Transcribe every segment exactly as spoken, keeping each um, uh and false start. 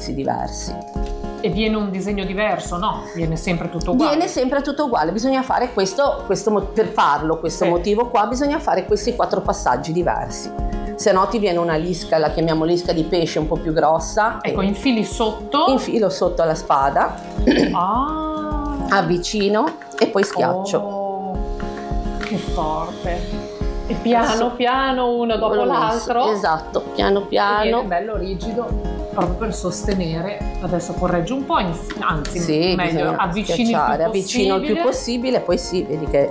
pezzi diversi. E viene un disegno diverso? No, viene sempre tutto uguale. Viene sempre tutto uguale, bisogna fare questo, questo per farlo, questo sì. motivo qua, bisogna fare questi quattro passaggi diversi. Se no ti viene una lisca, la chiamiamo lisca di pesce un po' più grossa. Ecco, infili sotto. Infilo sotto alla spada. Ah. Avvicino e poi schiaccio. Oh, che forte. E piano piano, uno dopo l'altro. Esatto, piano piano. E viene bello rigido. Proprio per sostenere, adesso correggi un po', anzi sì, meglio avvicini il più avvicino il più possibile, poi sì, vedi che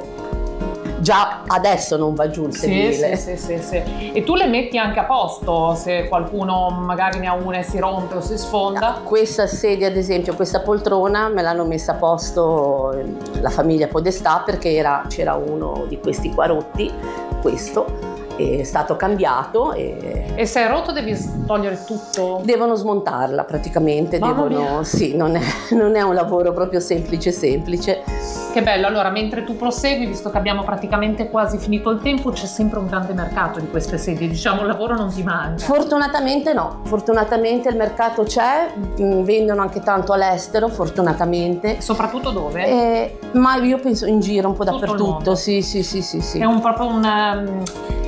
già adesso non va giù il sedile. Sì, sì, sì, sì. E tu le metti anche a posto se qualcuno magari ne ha una e si rompe o si sfonda? Questa sedia, ad esempio, questa poltrona me l'hanno messa a posto la famiglia Podestà perché era, c'era uno di questi qua rotti, questo. È stato cambiato e... e se è rotto devi togliere tutto? Devono smontarla praticamente. Devono... Sì, non è, non è un lavoro proprio semplice semplice. Che bello, allora mentre tu prosegui, visto che abbiamo praticamente quasi finito il tempo, c'è sempre un grande mercato di queste sedie, diciamo il lavoro non ti manca. Fortunatamente no, fortunatamente il mercato c'è, vendono anche tanto all'estero, fortunatamente. Soprattutto dove? Eh, ma io penso in giro un po' tutto dappertutto, sì sì sì sì sì. È un proprio un... Um...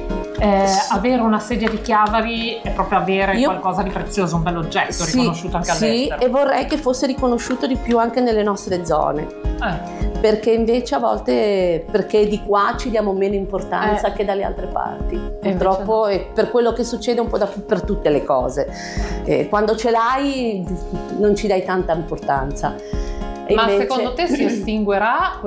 Eh, sì. Avere una sedia di Chiavari è proprio avere Io... qualcosa di prezioso, un bell'oggetto sì, riconosciuto anche sì, all'estero. Sì, e vorrei che fosse riconosciuto di più anche nelle nostre zone. Eh. Perché invece a volte, perché di qua ci diamo meno importanza eh. che dalle altre parti. Purtroppo no. È per quello che succede un po' da, per tutte le cose. Eh, quando ce l'hai non ci dai tanta importanza. E ma invece... secondo te si estinguerà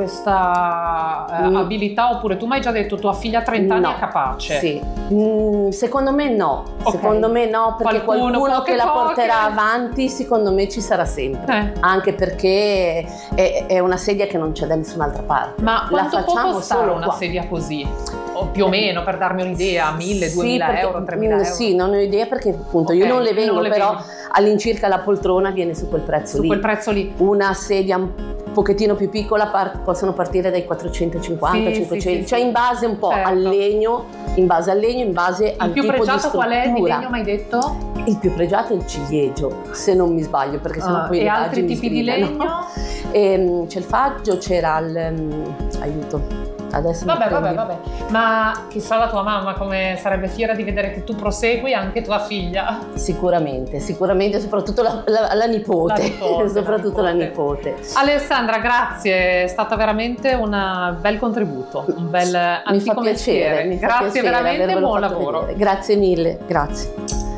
questa eh, mm. abilità oppure tu mi hai già detto tua figlia a trenta anni no. è capace? Sì, mm, secondo me no, okay. secondo me no perché qualcuno, qualcuno che la poche. porterà avanti secondo me ci sarà sempre, eh. anche perché è, è una sedia che non c'è da nessun'altra parte. Ma quanto la facciamo può costare solo una qua. sedia così? O più o meno per darmi un'idea, mille, duemila sì, perché, euro, tremila euro? Sì, non ho idea perché appunto okay, io non le vengo, non le però vengo. All'incirca la poltrona viene su quel prezzo su lì. Su quel prezzo lì. Una sedia un pochettino più piccola part- possono partire dai quattrocentocinquanta, sì, cinquecento, sì, cioè sì, in base un po' certo. al legno, in base al legno, in base il al tipo di struttura. Il più pregiato qual è di legno, mi hai detto? Il più pregiato è il ciliegio, se non mi sbaglio, perché sennò uh, poi e le altri tipi di legno? E, c'è il faggio, c'era il um, aiuto. Adesso vabbè, vabbè, vabbè. Ma chissà la tua mamma come sarebbe fiera di vedere che tu prosegui, anche tua figlia. Sicuramente, sicuramente, soprattutto la, la, la nipote, la nipote soprattutto la nipote. la nipote. Alessandra, grazie, è stato veramente un bel contributo, un bel mi fa piacere, mi fa grazie piacere veramente, buon lavoro. Vedere. Grazie mille, grazie.